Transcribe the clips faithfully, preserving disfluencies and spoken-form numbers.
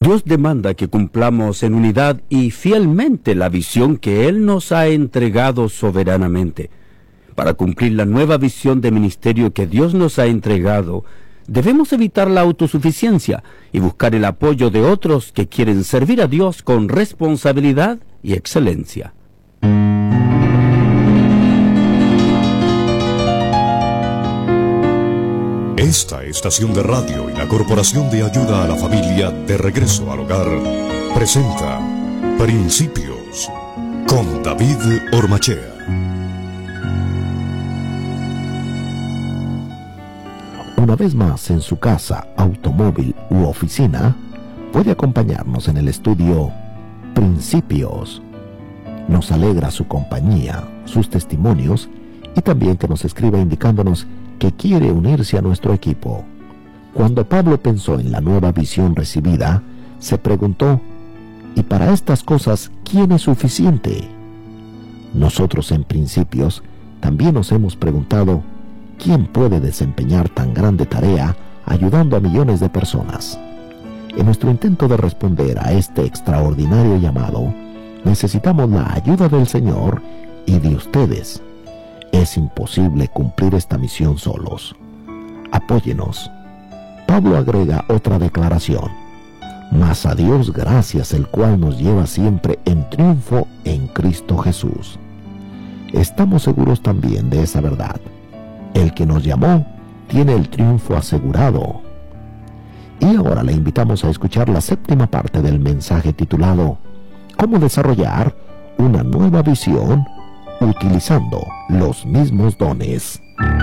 Dios demanda que cumplamos en unidad y fielmente la visión que Él nos ha entregado soberanamente. Para cumplir la nueva visión de ministerio que Dios nos ha entregado, debemos evitar la autosuficiencia y buscar el apoyo de otros que quieren servir a Dios con responsabilidad y excelencia. Esta estación de radio y la Corporación de Ayuda a la Familia de Regreso al Hogar presenta Principios con David Ormachea. Una vez más en su casa, automóvil u oficina, puede acompañarnos en el estudio Principios. Nos alegra su compañía, sus testimonios y también que nos escriba indicándonos que quiere unirse a nuestro equipo. Cuando Pablo pensó en la nueva visión recibida, se preguntó, ¿y para estas cosas quién es suficiente? Nosotros en Principios también nos hemos preguntado, ¿quién puede desempeñar tan grande tarea ayudando a millones de personas? En nuestro intento de responder a este extraordinario llamado, necesitamos la ayuda del Señor y de ustedes. Es imposible cumplir esta misión solos. Apóyenos. Pablo agrega otra declaración. Mas a Dios gracias, el cual nos lleva siempre en triunfo en Cristo Jesús. Estamos seguros también de esa verdad. El que nos llamó tiene el triunfo asegurado. Y ahora le invitamos a escuchar la séptima parte del mensaje titulado ¿Cómo desarrollar una nueva visión utilizando los mismos dones?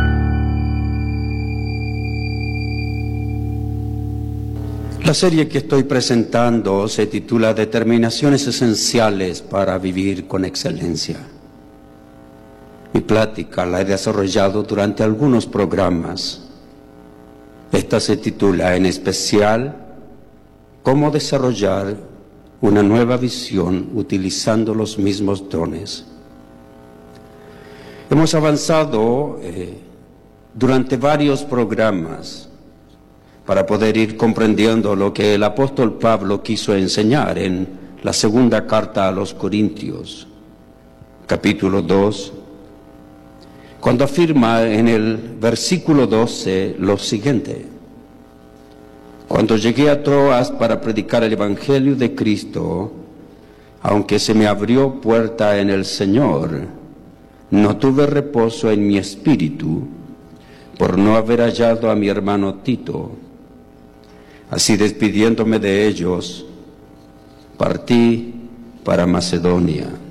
La serie que estoy presentando se titula Determinaciones esenciales para vivir con excelencia. Mi plática la he desarrollado durante algunos programas. Esta se titula en especial Cómo desarrollar una nueva visión utilizando los mismos dones. Hemos avanzado eh, durante varios programas para poder ir comprendiendo lo que el apóstol Pablo quiso enseñar en la segunda carta a los Corintios, capítulo dos, cuando afirma en el versículo doce lo siguiente: Cuando llegué a Troas para predicar el Evangelio de Cristo, aunque se me abrió puerta en el Señor, no tuve reposo en mi espíritu por no haber hallado a mi hermano Tito. Así, despidiéndome de ellos, partí para Macedonia.